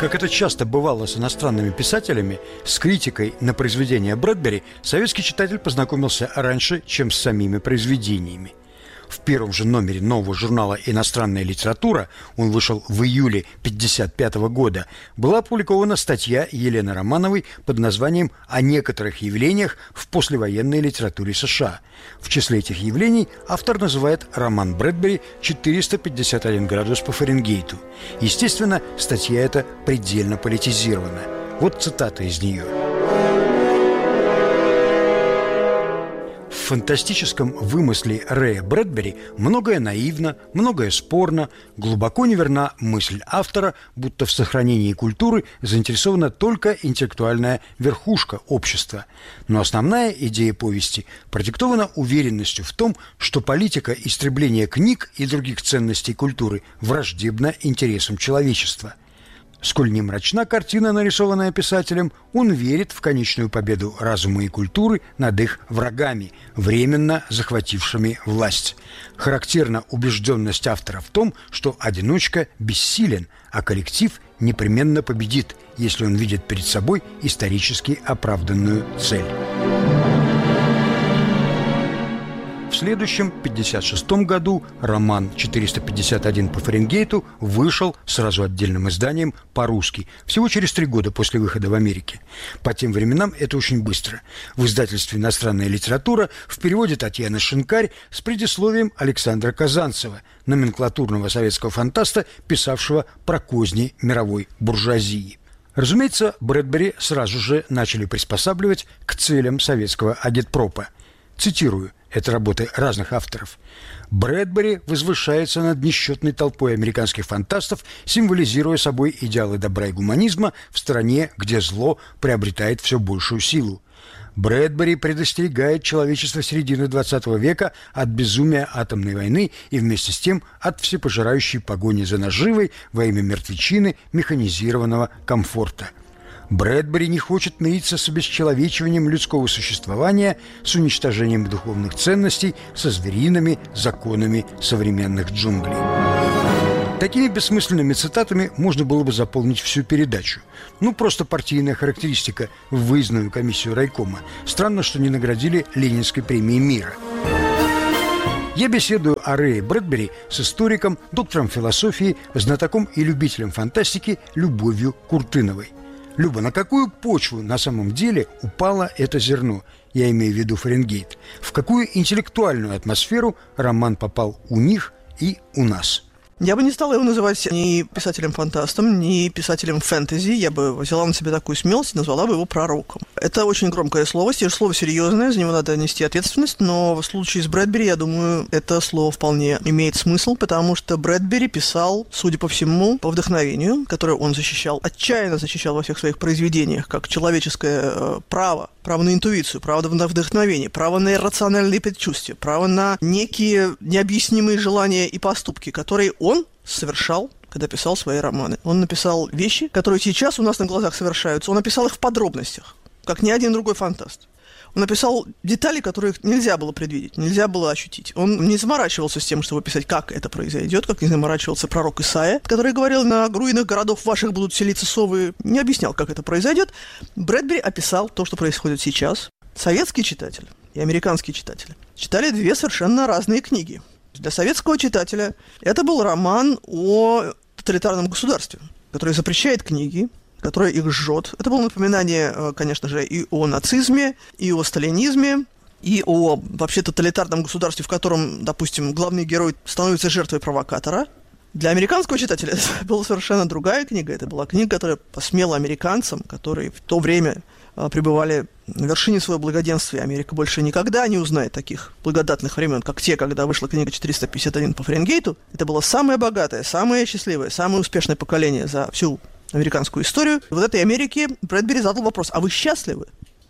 Как это часто бывало с иностранными писателями, с критикой на произведения Брэдбери советский читатель познакомился раньше, чем с самими произведениями. В первом же номере нового журнала «Иностранная литература», он вышел в июле 1955 года, была опубликована статья Елены Романовой под названием «О некоторых явлениях в послевоенной литературе США». В числе этих явлений автор называет роман Брэдбери «451 градус по Фаренгейту». Естественно, статья эта предельно политизирована. Вот цитата из нее. В фантастическом вымысле Рэя Брэдбери многое наивно, многое спорно, глубоко неверна мысль автора, будто в сохранении культуры заинтересована только интеллектуальная верхушка общества. Но основная идея повести продиктована уверенностью в том, что политика истребления книг и других ценностей культуры враждебна интересам человечества. Сколь не мрачна картина, нарисованная писателем, он верит в конечную победу разума и культуры над их врагами, временно захватившими власть. Характерна убежденность автора в том, что одиночка бессилен, а коллектив непременно победит, если он видит перед собой исторически оправданную цель. В следующем, 1956 году, роман «451 по Фаренгейту» вышел сразу отдельным изданием по-русски, всего через 3 года после выхода в Америке. По тем временам это очень быстро. В издательстве «Иностранная литература» в переводе Татьяны Шинкарь с предисловием Александра Казанцева, номенклатурного советского фантаста, писавшего про козни мировой буржуазии. Разумеется, Брэдбери сразу же начали приспосабливать к целям советского агитпропа. Цитирую. Это работы разных авторов. Брэдбери возвышается над несчетной толпой американских фантастов, символизируя собой идеалы добра и гуманизма в стране, где зло приобретает все большую силу. Брэдбери предостерегает человечество середины XX века от безумия атомной войны и вместе с тем от всепожирающей погони за наживой во имя мертвечины механизированного комфорта. Брэдбери не хочет мириться с обесчеловечиванием людского существования, с уничтожением духовных ценностей, со звериными законами современных джунглей. Такими бессмысленными цитатами можно было бы заполнить всю передачу. Просто партийная характеристика в выездную комиссию райкома. Странно, что не наградили Ленинской премией мира. Я беседую о Рэе Брэдбери с историком, доктором философии, знатоком и любителем фантастики Любовью Куртыновой. Люба, на какую почву на самом деле упало это зерно? Я имею в виду Фаренгейт. В какую интеллектуальную атмосферу роман попал у них и у нас? Я бы не стала его называть ни писателем-фантастом, ни писателем фэнтези. Я бы взяла на себя такую смелость и назвала бы его пророком. Это очень громкое слово, слово серьезное, за него надо нести ответственность, но в случае с Брэдбери, я думаю, это слово вполне имеет смысл, потому что Брэдбери писал, судя по всему, по вдохновению, которое он защищал, отчаянно защищал во всех своих произведениях, как человеческое право на интуицию, право на вдохновение, право на иррациональные предчувствия, право на некие необъяснимые желания и поступки, которые он совершал, когда писал свои романы. Он написал вещи, которые сейчас у нас на глазах совершаются. Он написал их в подробностях, как ни один другой фантаст. Он написал детали, которых нельзя было предвидеть, нельзя было ощутить. Он не заморачивался с тем, чтобы писать, как это произойдет, как не заморачивался пророк Исаия, который говорил, на руинах городов ваших будут селиться совы, не объяснял, как это произойдет. Брэдбери описал то, что происходит сейчас. Советский читатель и американский читатель читали 2 совершенно разные книги. Для советского читателя это был роман о тоталитарном государстве, который запрещает книги, которое их жжет. Это было напоминание, конечно же, и о нацизме, и о сталинизме, и о вообще тоталитарном государстве, в котором, допустим, главный герой становится жертвой провокатора. Для американского читателя это была совершенно другая книга. Это была книга, которая посмела американцам, которые в то время пребывали на вершине своего благоденствия. Америка больше никогда не узнает таких благодатных времен, как те, когда вышла книга 451 по Фаренгейту. Это было самое богатое, самое счастливое, самое успешное поколение за всю американскую историю. В этой Америке Брэдбери задал вопрос: а вы счастливы?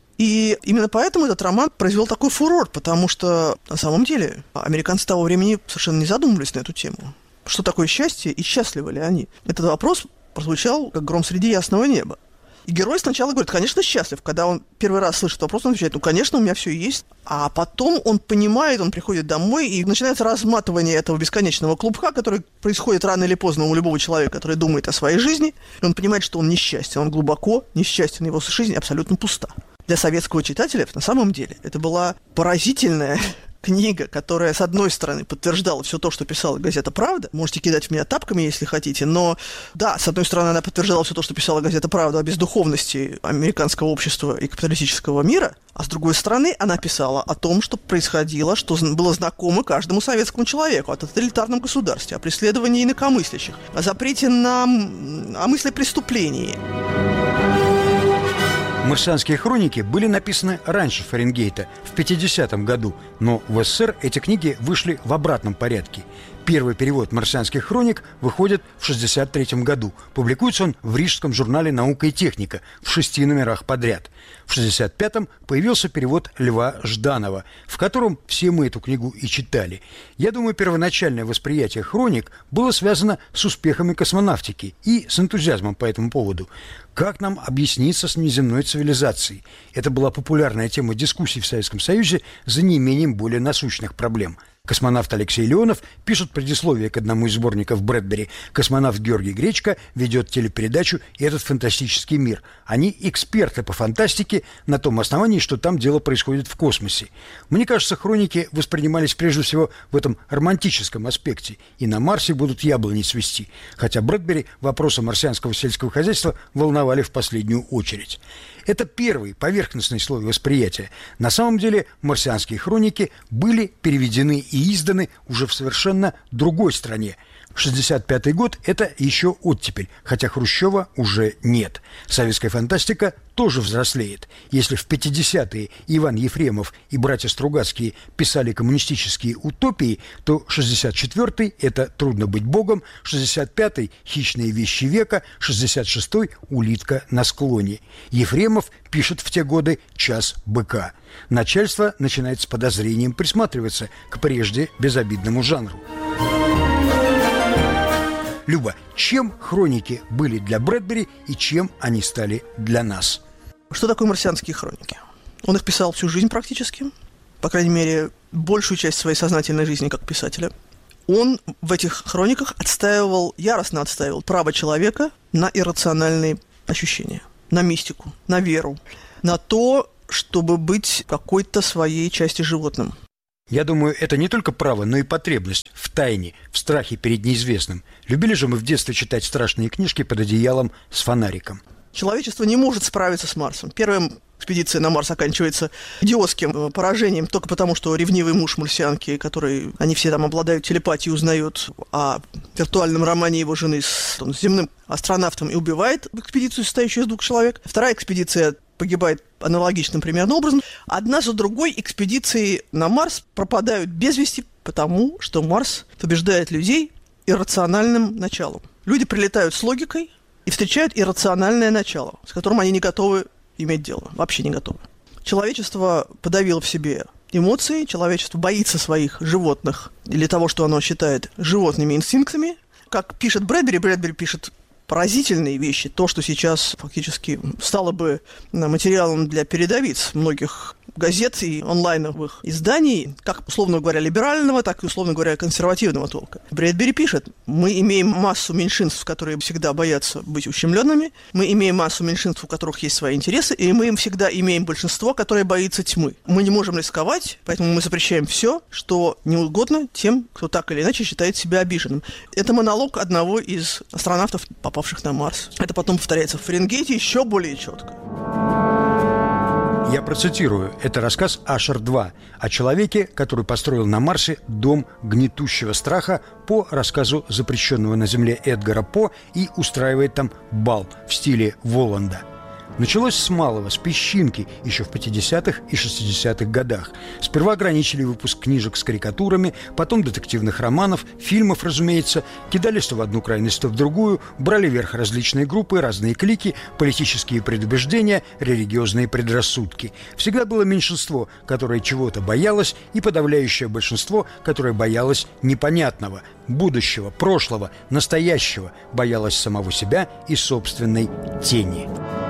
И именно поэтому этот роман произвел такой фурор, потому что на самом деле американцы того времени совершенно не задумывались на эту тему. Что такое счастье и счастливы ли они? Этот вопрос прозвучал как гром среди ясного неба. И герой сначала говорит, конечно, счастлив. Когда он первый раз слышит вопрос, он отвечает, конечно, у меня все есть. А потом он понимает, он приходит домой, и начинается разматывание этого бесконечного клубка, который происходит рано или поздно у любого человека, который думает о своей жизни. И он понимает, что он несчастен. Он глубоко несчастен, его жизнь абсолютно пуста. Для советского читателя, на самом деле, это была поразительная книга, которая, с одной стороны, подтверждала все то, что писала газета «Правда». Можете кидать в меня тапками, если хотите, но, да, с одной стороны, она подтверждала все то, что писала газета «Правда» о бездуховности американского общества и капиталистического мира, а с другой стороны, она писала о том, что происходило, что было знакомо каждому советскому человеку, о тоталитарном государстве, о преследовании инакомыслящих, о запрете о мысли преступлений. «Марсианские хроники» были написаны раньше Фаренгейта, в 50-м году, но в СССР эти книги вышли в обратном порядке. Первый перевод «Марсианских хроник» выходит в 1963 году. Публикуется он в Рижском журнале «Наука и техника» в 6 номерах подряд. В 1965-м появился перевод Льва Жданова, в котором все мы эту книгу и читали. Я думаю, первоначальное восприятие хроник было связано с успехами космонавтики и с энтузиазмом по этому поводу. Как нам объясниться с внеземной цивилизацией? Это была популярная тема дискуссий в Советском Союзе за неимением более насущных проблем. Космонавт Алексей Леонов пишет предисловие к одному из сборников Брэдбери. Космонавт Георгий Гречко ведет телепередачу «Этот фантастический мир». Они эксперты по фантастике на том основании, что там дело происходит в космосе. Мне кажется, хроники воспринимались прежде всего в этом романтическом аспекте. И на Марсе будут яблони цвести. Хотя Брэдбери вопросы марсианского сельского хозяйства волновали в последнюю очередь. Это первый поверхностный слой восприятия. На самом деле марсианские хроники были переведены и изданы уже в совершенно другой стране. 1965 год – это еще оттепель, хотя Хрущева уже нет. Советская фантастика тоже взрослеет. Если в 50-е Иван Ефремов и братья Стругацкие писали коммунистические утопии, то 64-й – это «Трудно быть богом», 65-й – «Хищные вещи века», 66-й – «Улитка на склоне». Ефремов пишет в те годы «Час быка». Начальство начинает с подозрением присматриваться к прежде безобидному жанру. Люба, чем хроники были для Брэдбери и чем они стали для нас? Что такое марсианские хроники? Он их писал всю жизнь практически, по крайней мере, большую часть своей сознательной жизни как писателя. Он в этих хрониках яростно отстаивал право человека на иррациональные ощущения, на мистику, на веру, на то, чтобы быть какой-то своей части животным. Я думаю, это не только право, но и потребность в тайне, в страхе перед неизвестным. Любили же мы в детстве читать страшные книжки под одеялом с фонариком. Человечество не может справиться с Марсом. Первая экспедиция на Марс оканчивается идиотским поражением только потому, что ревнивый муж марсианки, они все там обладают телепатией, узнает о виртуальном романе его жены с земным астронавтом и убивает экспедицию, состоящую из 2 человек. Вторая экспедиция погибает аналогичным примерно образом. Одна за другой экспедиции на Марс пропадают без вести, потому что Марс побеждает людей иррациональным началом. Люди прилетают с логикой и встречают иррациональное начало, с которым они не готовы иметь дело, вообще не готовы. Человечество подавило в себе эмоции, человечество боится своих животных или того, что оно считает животными инстинктами. Как пишет Брэдбери пишет поразительные вещи, то, что сейчас фактически стало бы материалом для передовиц многих газет и онлайновых изданий, как, условно говоря, либерального, так и, условно говоря, консервативного толка. Брэдбери пишет, мы имеем массу меньшинств, которые всегда боятся быть ущемленными, мы имеем массу меньшинств, у которых есть свои интересы, и мы всегда имеем большинство, которое боится тьмы. Мы не можем рисковать, поэтому мы запрещаем все, что не угодно тем, кто так или иначе считает себя обиженным. Это монолог одного из астронавтов, попавших на Марс. Это потом повторяется в Фаренгейте еще более четко. Я процитирую. Это рассказ «Ашер-2» о человеке, который построил на Марсе дом гнетущего страха по рассказу запрещенного на Земле Эдгара По и устраивает там бал в стиле Воланда. Началось с малого, с песчинки, еще в 50-х и 60-х годах. Сперва ограничили выпуск книжек с карикатурами, потом детективных романов, фильмов, разумеется, кидались то в одну крайность, то в другую, брали верх различные группы, разные клики, политические предубеждения, религиозные предрассудки. Всегда было меньшинство, которое чего-то боялось, и подавляющее большинство, которое боялось непонятного, будущего, прошлого, настоящего, боялось самого себя и собственной тени.